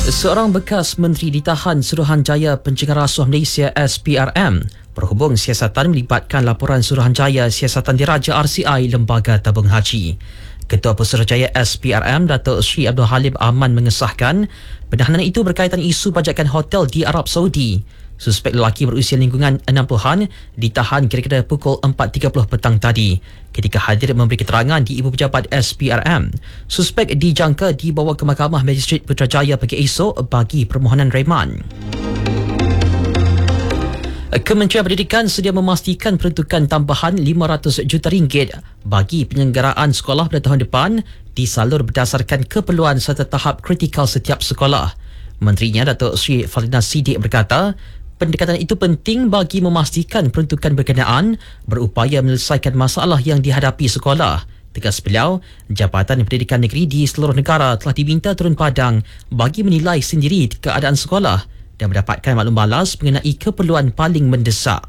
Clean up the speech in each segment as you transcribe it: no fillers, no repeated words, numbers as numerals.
Seorang bekas menteri ditahan Suruhanjaya Pencegahan Rasuah Malaysia SPRM berhubung siasatan melibatkan laporan Suruhanjaya Siasatan Diraja RCI Lembaga Tabung Haji. Ketua Pusuruhanjaya SPRM Datuk Sri Abdul Halim Aman mengesahkan penahanan itu berkaitan isu pajakan hotel di Arab Saudi. Suspek lelaki berusia lingkungan 60-an ditahan kira-kira pukul 4.30 petang tadi ketika hadir memberi keterangan di Ibu Pejabat SPRM. Suspek dijangka dibawa ke Mahkamah Magistrate Putrajaya pagi esok bagi permohonan reman. Kementerian Pendidikan sedia memastikan peruntukan tambahan RM500 juta bagi penyelenggaraan sekolah pada tahun depan disalur berdasarkan keperluan serta tahap kritikal setiap sekolah. Menterinya Datuk Sri Fadlina Siddiq berkata, pendekatan itu penting bagi memastikan peruntukan berkenaan berupaya menyelesaikan masalah yang dihadapi sekolah. Tegas beliau, Jabatan Pendidikan Negeri di seluruh negara telah diminta turun padang bagi menilai sendiri keadaan sekolah dan mendapatkan maklum balas mengenai keperluan paling mendesak.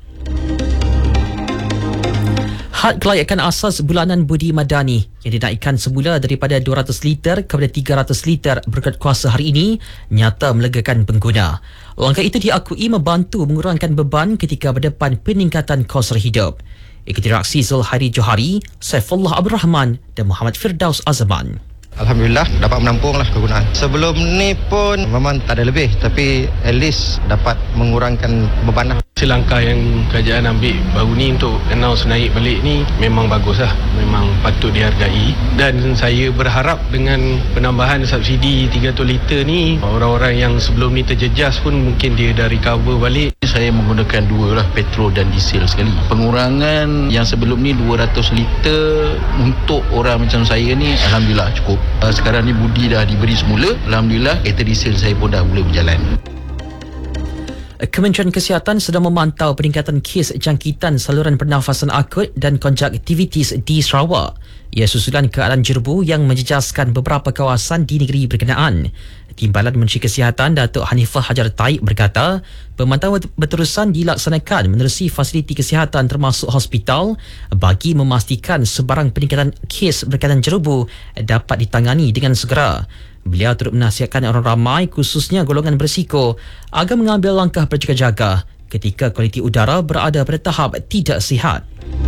Had kelayakan asas bulanan Budi Madani yang dinaikkan semula daripada 200 liter kepada 300 liter berkat kuasa hari ini nyata melegakan pengguna. Langkah itu diakui membantu mengurangkan beban ketika berdepan peningkatan kos hidup. Ikuti reaksi Zulhairi Johari, Saifullah Abdul Rahman dan Muhammad Firdaus Azman. Alhamdulillah dapat menampunglah kegunaan. Sebelum ni pun memang tak ada lebih, tapi at least dapat mengurangkan beban lah. Langkah yang kerajaan ambil baru ni untuk announce naik balik ni memang bagus lah, memang patut dihargai. Dan saya berharap dengan penambahan subsidi 300 liter ni, orang-orang yang sebelum ni terjejas pun mungkin dia dah recover balik. Saya menggunakan dua lah, petrol dan diesel sekali. Pengurangan yang sebelum ni 200 liter untuk orang macam saya ni Alhamdulillah cukup. Sekarang ni budi dah diberi semula, Alhamdulillah kereta diesel saya pun dah boleh berjalan. Kementerian Kesihatan sedang memantau peningkatan kes jangkitan saluran pernafasan akut dan konjaktivitis di Sarawak. Ia susulan keadaan jerebu yang menjejaskan beberapa kawasan di negeri berkenaan. Timbalan Menteri Kesihatan Datuk Hanifah Hajar Taib berkata, pemantauan berterusan dilaksanakan menerusi fasiliti kesihatan termasuk hospital bagi memastikan sebarang peningkatan kes berkaitan jerebu dapat ditangani dengan segera. Beliau turut menasihatkan orang ramai khususnya golongan berisiko agar mengambil langkah berjaga-jaga ketika kualiti udara berada pada tahap tidak sihat.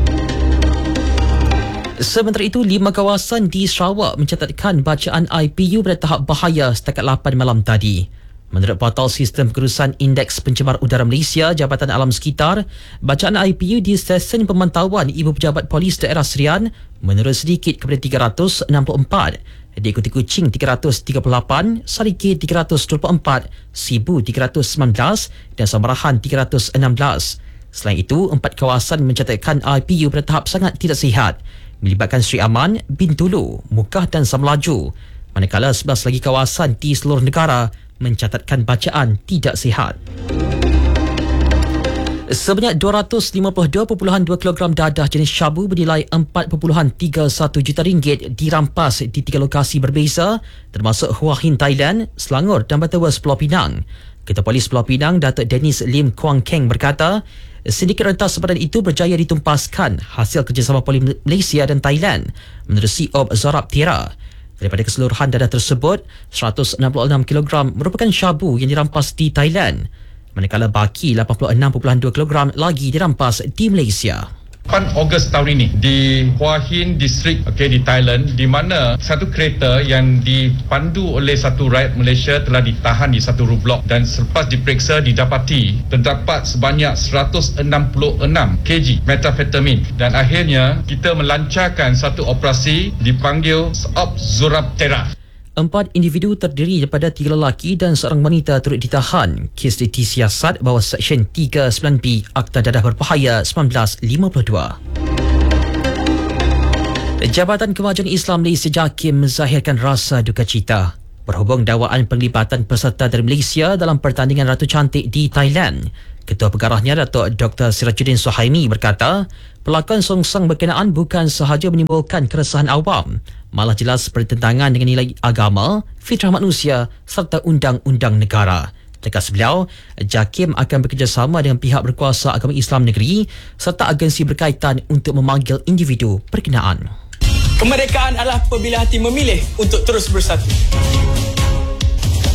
Sementara itu, 5 kawasan di Sarawak mencatatkan bacaan IPU pada tahap bahaya setakat 8 malam tadi. Menurut portal Sistem Pengurusan Indeks Pencemar Udara Malaysia Jabatan Alam Sekitar, bacaan IPU di stesen pemantauan Ibu Pejabat Polis Daerah Serian menurun sedikit kepada 364. Diikuti Kuching 338, Sarikih 324, Sibu 319 dan Samarahan 316. Selain itu, 4 kawasan mencatatkan IPU pada tahap sangat tidak sihat, melibatkan Sri Aman, Bintulu, Mukah dan Samlaju. Manakala 11 lagi kawasan di seluruh negara mencatatkan bacaan tidak sihat. Sebanyak 252.2 kilogram dadah jenis syabu bernilai RM4.31 juta dirampas di 3 lokasi berbeza termasuk Hua Hin Thailand, Selangor dan Batawas Pulau Pinang. Ketua Polis Pulau Pinang Datuk Dennis Lim Kuang Keng berkata, sindiket rentas sepadan itu berjaya ditumpaskan hasil kerjasama Polis Malaysia dan Thailand menerusi Ob Zorab Tira. Daripada keseluruhan dadah tersebut, 166 kilogram merupakan syabu yang dirampas di Thailand. Manakala baki 86.2 kilogram lagi dirampas di Malaysia. 8 Ogos tahun ini di Hua Hin District di Thailand, di mana satu kereta yang dipandu oleh satu rakyat Malaysia telah ditahan di satu roadblock dan selepas diperiksa didapati terdapat sebanyak 166 kg metafetamin dan akhirnya kita melancarkan satu operasi dipanggil Ob Zorab Tera. 4 individu terdiri daripada 3 lelaki dan seorang wanita turut ditahan. Kes disiasat bawah Seksyen 39B Akta Dadah Berbahaya 1952. Jabatan Kemajuan Islam Malaysia JAKIM menzahirkan rasa duka cita berhubung dakwaan penglibatan peserta dari Malaysia dalam pertandingan Ratu Cantik di Thailand. Ketua Pengarahnya Datuk Dr. Sirajuddin Suhaimi berkata, pelakon songsang berkenaan bukan sahaja menimbulkan keresahan awam, malah jelas bertentangan dengan nilai agama, fitrah manusia serta undang-undang negara. Tegas beliau, JAKIM akan bekerjasama dengan pihak berkuasa agama Islam negeri serta agensi berkaitan untuk memanggil individu berkenaan. Kemerdekaan adalah apabila hati memilih untuk terus bersatu.